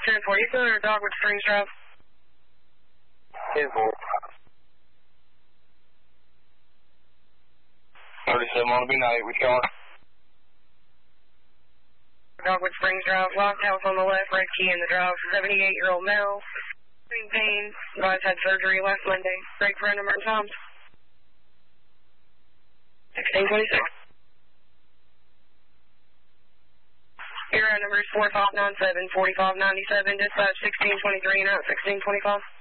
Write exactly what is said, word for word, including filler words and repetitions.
ten four, you still under Dogwood Springs Drive? ten four. thirty-seven on the B ninety, which car? Dogwood Springs Drive, locked house on the left, red key in the drive, seventy-eight-year-old male, extreme pain, advised had surgery last Monday. Break for number and times. sixteen twenty-six. Bureau number is four five nine seven, four five nine seven, dispatch sixteen twenty-three and out sixteen twenty-five.